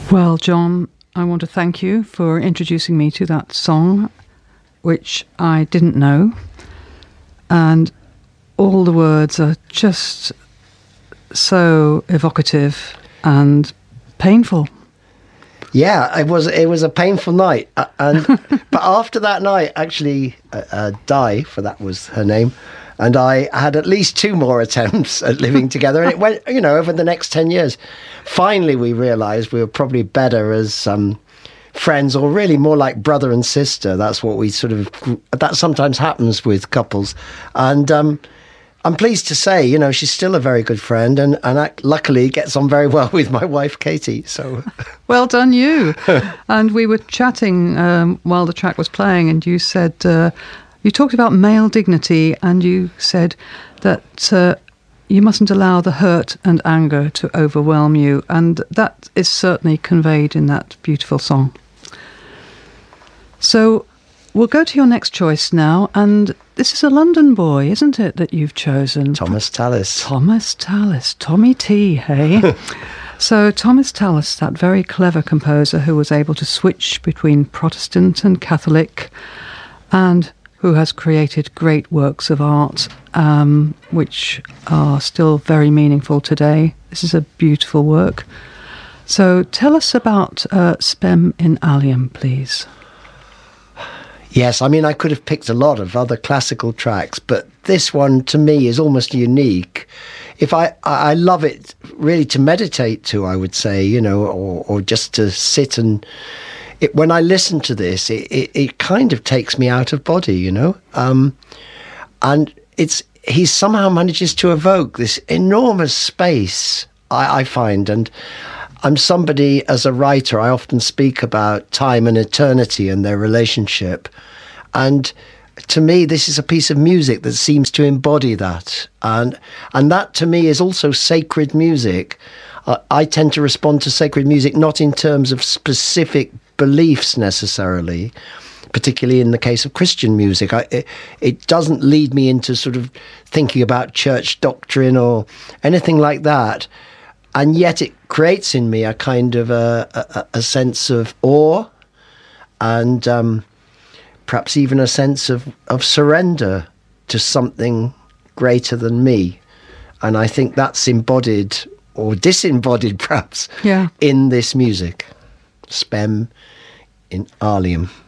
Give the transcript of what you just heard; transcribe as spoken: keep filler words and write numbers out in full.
Well, John, I want to thank you for introducing me to that song, which I didn't know. And all the words are just so evocative and painful. Yeah, it was it was a painful night. Uh, and but after that night, actually, uh, uh, Di, for that was her name, and I had at least two more attempts at living together. And it went, you know, over the next ten years. Finally, we realised we were probably better as um, friends, or really more like brother and sister. That's what we sort of, that sometimes happens with couples. And um, I'm pleased to say, you know, she's still a very good friend, and, and I, luckily gets on very well with my wife, Katie. So, well done, you. And we were chatting um, while the track was playing, and you said, uh, you talked about male dignity, and you said that uh, you mustn't allow the hurt and anger to overwhelm you. And that is certainly conveyed in that beautiful song. So we'll go to your next choice now, and this is a London boy, isn't it, that you've chosen? Thomas Tallis. Thomas Tallis. Tommy T, hey? So Thomas Tallis, that very clever composer who was able to switch between Protestant and Catholic, and who has created great works of art, um, which are still very meaningful today. This is a beautiful work. So tell us about uh, Spem in Alium, please. Yes, I mean, I could have picked a lot of other classical tracks, but this one, to me, is almost unique. If I, I love it really to meditate to, I would say, you know, or, or just to sit and... It, when I listen to this, it, it, it kind of takes me out of body, you know? Um, and it's he somehow manages to evoke this enormous space, I, I find. And I'm somebody, as a writer, I often speak about time and eternity and their relationship. And to me, this is a piece of music that seems to embody that. And, and that, to me, is also sacred music. I, I tend to respond to sacred music not in terms of specific beliefs necessarily, particularly in the case of Christian music. I, it, it doesn't lead me into sort of thinking about church doctrine or anything like that. And yet it creates in me a kind of a, a, a sense of awe and um, perhaps even a sense of, of surrender to something greater than me. And I think that's embodied or disembodied perhaps yeah. in this music. Spem in Alium.